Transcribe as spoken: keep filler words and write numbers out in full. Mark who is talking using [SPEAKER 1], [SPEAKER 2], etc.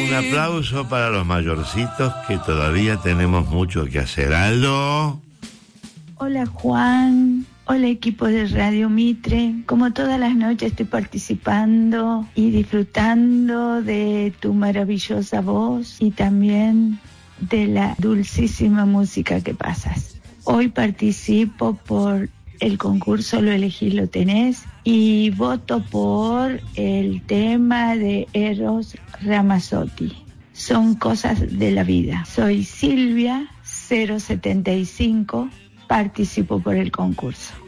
[SPEAKER 1] Un aplauso para los mayorcitos que todavía tenemos mucho que hacer. Aldo.
[SPEAKER 2] Hola Juan, hola equipo de Radio Mitre. Como todas las noches estoy participando y disfrutando de tu maravillosa voz y también de la dulcísima música que pasas. Hoy participo por el concurso Lo elegís, lo tenés y voto por el tema de Eros Ramazzotti. Son cosas de la vida. Soy Silvia, cero setenta y cinco, participo por el concurso.